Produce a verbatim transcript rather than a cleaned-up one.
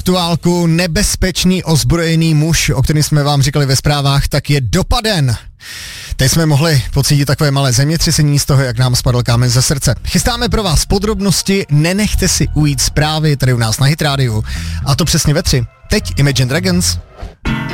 Aktuálku nebezpečný ozbrojený muž, o kterém jsme vám říkali ve zprávách, tak je dopaden. Teď jsme mohli pocítit takové malé zemětřesení z toho, jak nám spadl kámen ze srdce. Chystáme pro vás podrobnosti, nenechte si ujít zprávy tady u nás na Hit rádiu. A to přesně ve tři. Teď Imagine Dragons.